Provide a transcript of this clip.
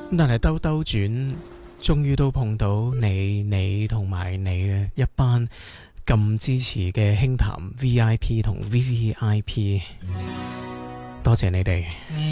但係兜兜轉，終於都碰到你同埋你嘅一班咁支持嘅輕談 VIP 同 VVIP，多謝你哋。